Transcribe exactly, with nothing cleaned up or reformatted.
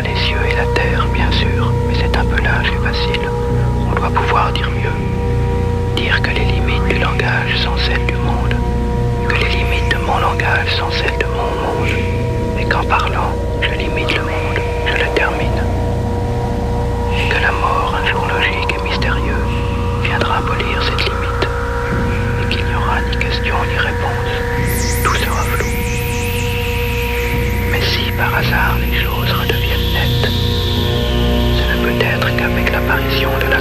les cieux et la terre, bien sûr, mais c'est un peu lâche et facile. On doit pouvoir dire mieux. Dire que les limites du langage sont celles du monde, que les limites de mon langage sont celles de mon monde, et qu'en parlant, je limite le monde, je le termine. Et que la mort, un jour logique et mystérieux, viendra abolir cette limite, et qu'il n'y aura ni question ni réponse, tout sera flou. Mais si par hasard les choses redeviennent nettes, ce ne peut être qu'avec l'apparition de